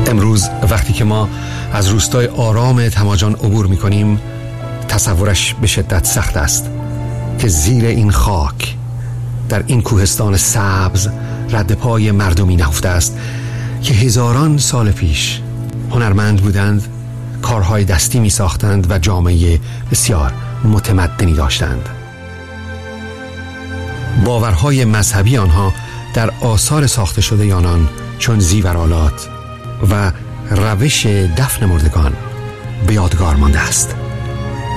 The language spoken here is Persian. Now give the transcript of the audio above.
امروز وقتی که ما از روستای آرام تماجان عبور می‌کنیم، تصورش به شدت سخت است که زیر این خاک، در این کوهستان سبز، رد پای مردمی نهفته است که هزاران سال پیش هنرمند بودند، کارهای دستی می ساختند و جامعه بسیار متمدنی داشتند. باورهای مذهبی آنها در آثار ساخته شده آنان چون زیورآلات و روش دفن مردگان به یادگار مانده است.